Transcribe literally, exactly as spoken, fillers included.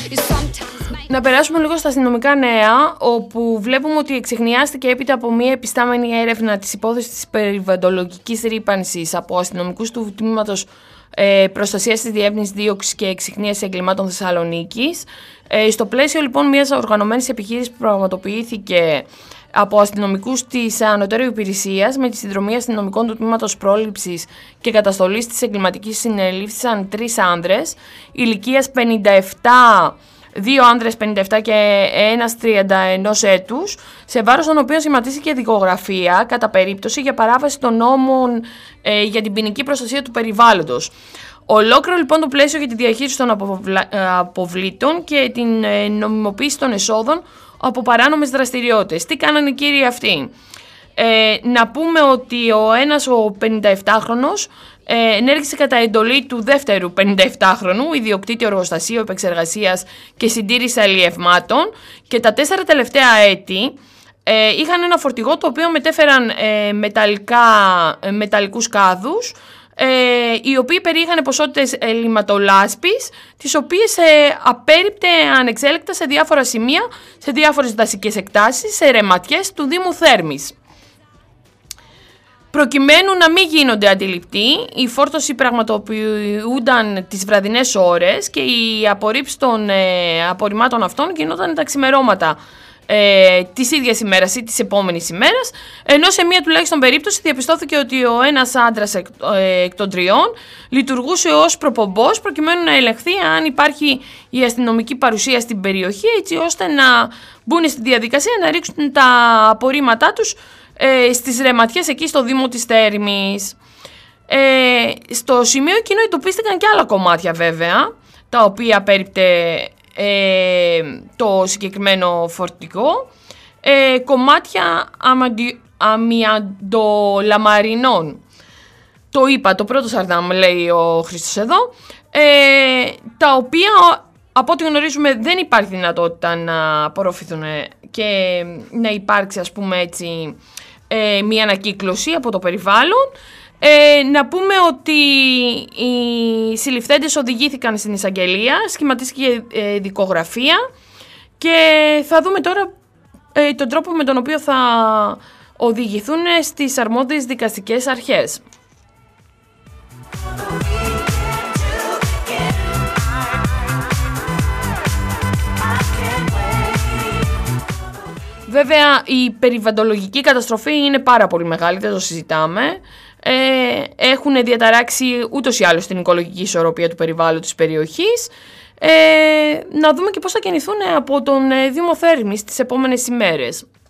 Να περάσουμε λίγο στα αστυνομικά νέα, όπου βλέπουμε ότι εξεχνιάστηκε έπειτα από μια επιστάμενη έρευνα της υπόθεσης της περιβαλλοντολογικής ρύπανσης από αστυνομικούς του τμήματος ε, προστασίας της διεύθυνσης δίωξης και εξυχνίασης εγκλημάτων Θεσσαλονίκης. Ε, στο πλαίσιο λοιπόν μιας οργανωμένης επιχείρησης που πραγματοποιήθηκε από αστυνομικούς της Ανωτέρου Υπηρεσίας με τη συνδρομή αστυνομικών του τμήματος πρόληψης και καταστολής της εγκληματικής συνελήφθησαν τρεις άνδρες ηλικίας πενήντα επτά, δύο άνδρες πενήντα επτά και ένας τριάντα ένα έτους, σε βάρος των οποίων σχηματίστηκε δικογραφία κατά περίπτωση για παράβαση των νόμων ε, για την ποινική προστασία του περιβάλλοντος. Ολόκληρο λοιπόν το πλαίσιο για τη διαχείριση των αποβλα... αποβλήτων και την ε, νομιμοποίηση των εσόδων από παράνομες δραστηριότητες. Τι κάνανε οι κύριοι αυτοί? Ε, να πούμε ότι ο ένας ο πενηνταεπτάχρονος ε, ενέργησε κατά εντολή του δεύτερου πενηνταεπτάχρονου ιδιοκτήτη εργοστασίου επεξεργασίας και συντήρηση αλλιευμάτων και τα τέσσερα τελευταία έτη ε, είχαν ένα φορτηγό το οποίο μετέφεραν ε, μεταλλικά, ε, μεταλλικούς κάδους ε, οι οποίοι περιείχαν ποσότητες ελληματολάσπης, τις οποίες ε, απέρριπτε ανεξέλεκτα σε διάφορα σημεία, σε διάφορες δασικές εκτάσεις, σε ρεματιές του Δήμου Θέρμης. Προκειμένου να μην γίνονται αντιληπτοί, η φόρτωση πραγματοποιούνταν τις βραδινές ώρες και η απορρίψη των ε, απορριμμάτων αυτών γινόταν τα ξημερώματα ε, της ίδιας ημέρας ή της επόμενης ημέρας, ενώ σε μία τουλάχιστον περίπτωση διαπιστώθηκε ότι ο ένας άντρας εκ, ε, εκ των τριών λειτουργούσε ως προπομπός προκειμένου να ελεγχθεί αν υπάρχει η αστυνομική παρουσία στην περιοχή, έτσι ώστε να μπουν στη διαδικασία να ρίξουν τα απορρίμματά τους ε, στις ρεματιές εκεί στο Δήμο της Θέρμης. Ε, στο σημείο εκείνο εντοπίστηκαν και άλλα κομμάτια βέβαια, τα οποία πέριπτε ε, το συγκεκριμένο φορτηγό, ε, κομμάτια αμαντι, αμιαντολαμαρινών. Το είπα, το πρώτο Σαρδάμ, λέει ο Χρήστος εδώ, ε, τα οποία από ό,τι γνωρίζουμε δεν υπάρχει δυνατότητα να απορροφηθούν και να υπάρξει, ας πούμε έτσι, ε, μια ανακύκλωση από το περιβάλλον. Ε, να πούμε ότι οι συλληφθέντες οδηγήθηκαν στην εισαγγελία, σχηματίστηκε ε, δικογραφία και θα δούμε τώρα ε, τον τρόπο με τον οποίο θα οδηγηθούν στις αρμόδιες δικαστικές αρχές. Βέβαια η περιβαλλοντολογική καταστροφή είναι πάρα πολύ μεγάλη, δεν το συζητάμε. Ε, έχουν διαταράξει ούτως ή άλλως την οικολογική ισορροπία του περιβάλλοντος της περιοχής. Ε, να δούμε και πώς θα κινηθούν από τον Δήμο Θέρμης τις επόμενες ημέρες.